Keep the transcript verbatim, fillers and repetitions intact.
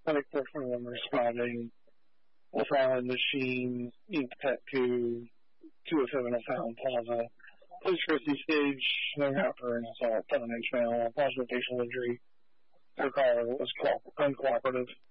twenty-four twenty-one responding, Wolf Island Machine, Ink Pet Coup, two oh seven Fountain Plaza, Police Rescue Stage, no rapper and assault, seven inch male, positive facial injury. Her caller was co- uncooperative.